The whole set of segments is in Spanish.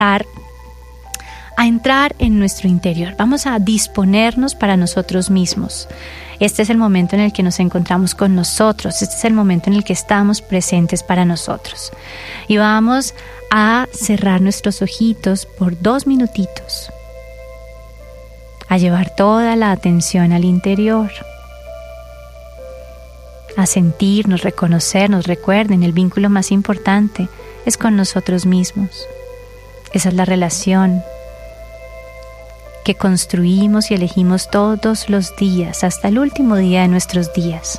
a entrar en nuestro interior. Vamos a disponernos para nosotros mismos. Este es el momento en el que nos encontramos con nosotros. Este es el momento en el que estamos presentes para nosotros. Y vamos a cerrar nuestros ojitos por 2 minutitos. A llevar toda la atención al interior. A sentirnos, reconocernos. Recuerden, el vínculo más importante es con nosotros mismos. Esa es la relación que construimos y elegimos todos los días, hasta el último día de nuestros días.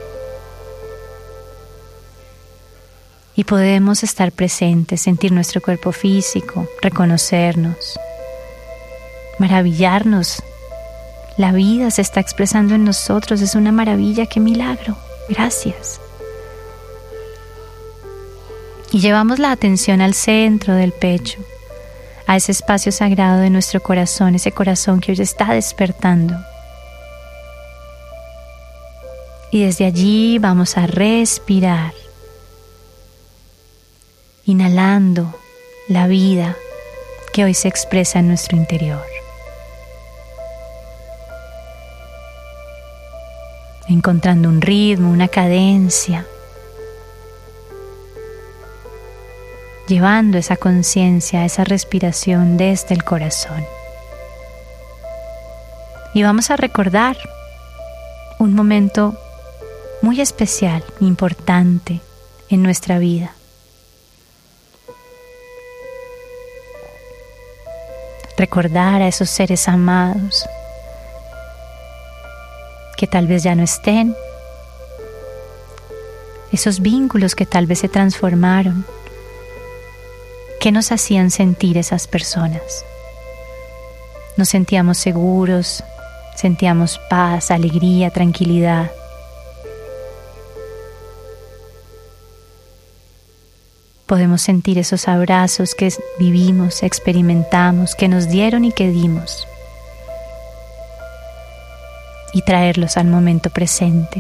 Y podemos estar presentes, sentir nuestro cuerpo físico, reconocernos, maravillarnos. La vida se está expresando en nosotros, es una maravilla, qué milagro. Gracias. Y llevamos la atención al centro del pecho, a ese espacio sagrado de nuestro corazón, ese corazón que hoy está despertando. Y desde allí vamos a respirar, inhalando la vida que hoy se expresa en nuestro interior. Encontrando un ritmo, una cadencia, llevando esa conciencia, esa respiración desde el corazón. Y vamos a recordar un momento muy especial, importante en nuestra vida. Recordar a esos seres amados que tal vez ya no estén, esos vínculos que tal vez se transformaron. ¿Qué nos hacían sentir esas personas? Nos sentíamos seguros, sentíamos paz, alegría, tranquilidad. Podemos sentir esos abrazos que vivimos, experimentamos, que nos dieron y que dimos. Y traerlos al momento presente.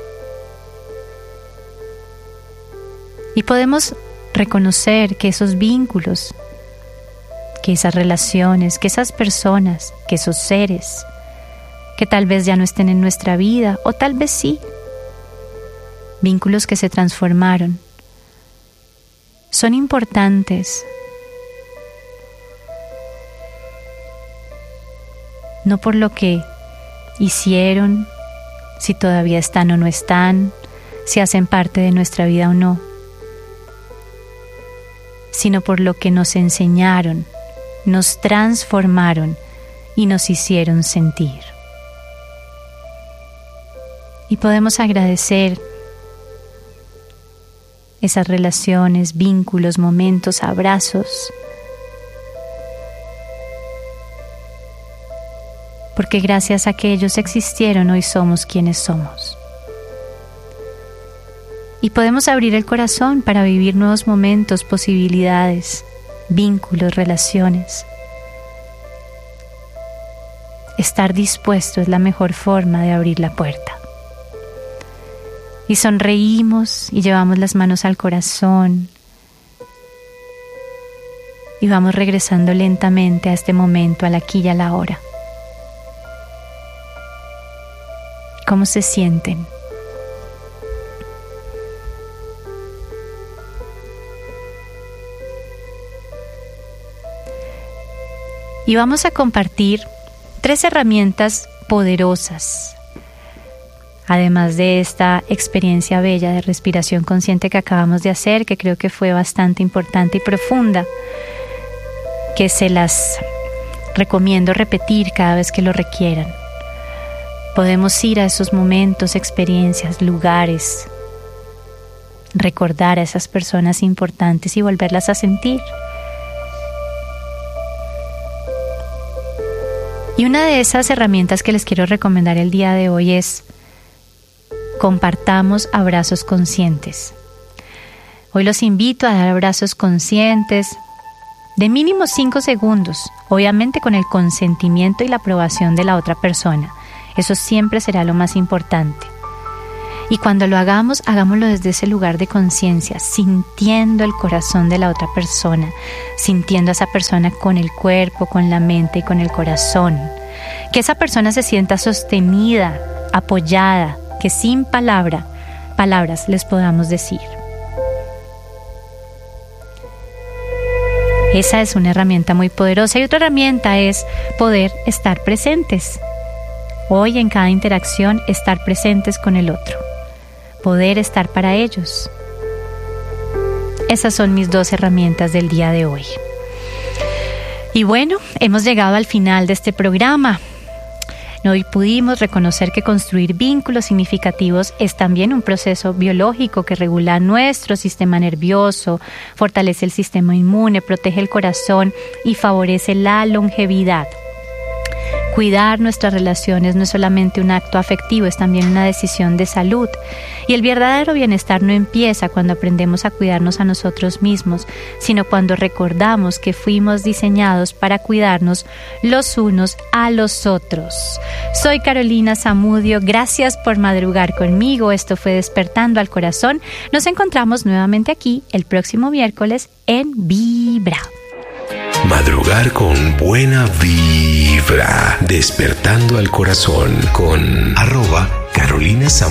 Y podemos reconocer que esos vínculos, que esas relaciones, que esas personas, que esos seres, que tal vez ya no estén en nuestra vida, o tal vez sí, vínculos que se transformaron, son importantes. No por lo que hicieron, si todavía están o no están, si hacen parte de nuestra vida o no, sino por lo que nos enseñaron, nos transformaron y nos hicieron sentir. Y podemos agradecer esas relaciones, vínculos, momentos, abrazos, porque gracias a que ellos existieron, hoy somos quienes somos. Y podemos abrir el corazón para vivir nuevos momentos, posibilidades, vínculos, relaciones. Estar dispuesto es la mejor forma de abrir la puerta. Y sonreímos y llevamos las manos al corazón. Y vamos regresando lentamente a este momento, al aquí y a la hora. ¿Cómo se sienten? Y vamos a compartir 3 herramientas poderosas, además de esta experiencia bella de respiración consciente que acabamos de hacer, que creo que fue bastante importante y profunda, que se las recomiendo repetir cada vez que lo requieran. Podemos ir a esos momentos, experiencias, lugares, recordar a esas personas importantes y volverlas a sentir. Y una de esas herramientas que les quiero recomendar el día de hoy es compartamos abrazos conscientes. Hoy los invito a dar abrazos conscientes de mínimo 5 segundos, obviamente con el consentimiento y la aprobación de la otra persona. Eso siempre será lo más importante. Y cuando lo hagamos, hagámoslo desde ese lugar de conciencia, sintiendo el corazón de la otra persona, sintiendo a esa persona con el cuerpo, con la mente y con el corazón. Que esa persona se sienta sostenida, apoyada, que sin palabras les podamos decir. Esa es una herramienta muy poderosa. Y otra herramienta es poder estar presentes. Hoy en cada interacción, estar presentes con el otro. Poder estar para ellos. Esas son mis 2 herramientas del día de hoy. Y bueno, hemos llegado al final de este programa. Hoy pudimos reconocer que construir vínculos significativos es también un proceso biológico que regula nuestro sistema nervioso, fortalece el sistema inmune, protege el corazón y favorece la longevidad. Cuidar nuestras relaciones no es solamente un acto afectivo, es también una decisión de salud. Y el verdadero bienestar no empieza cuando aprendemos a cuidarnos a nosotros mismos, sino cuando recordamos que fuimos diseñados para cuidarnos los unos a los otros. Soy Carolina Zamudio, gracias por madrugar conmigo. Esto fue Despertando al Corazón. Nos encontramos nuevamente aquí el próximo miércoles en Vibra. Madrugar con buena vibra, despertando al corazón con @Carolina Zamudio.